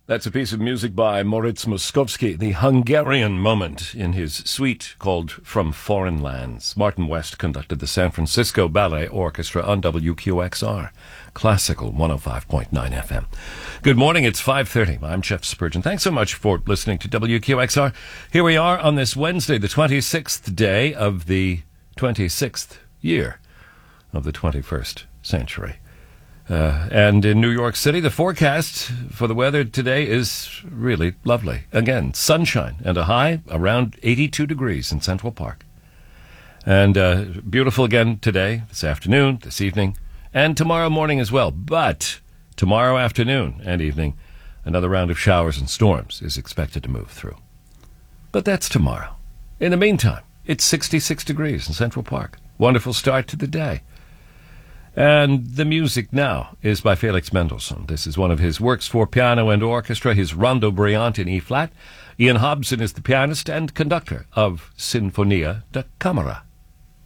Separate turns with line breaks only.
That's a piece of music by Moritz Moszkowski, the Hungarian moment in his suite called From Foreign Lands. Martin West conducted the San Francisco Ballet Orchestra on WQXR, Classical 105.9 FM. Good morning, it's 5:30. I'm Jeff Spurgeon. Thanks so much for listening to WQXR. Here we are on this Wednesday, the 26th day of the 26th year of the 21st century. And in New York City, the forecast for the weather today is really lovely. Again, sunshine and a high around 82 degrees in Central Park. And beautiful again today, this afternoon, this evening, and tomorrow morning as well. But tomorrow afternoon and evening, another round of showers and storms is expected to move through. But that's tomorrow. In the meantime, it's 66 degrees in Central Park. Wonderful start to the day. And the music now is by Felix Mendelssohn. This is one of his works for piano and orchestra, his Rondo Brillante in E-flat. Ian Hobson is the pianist and conductor of Sinfonia da Camera.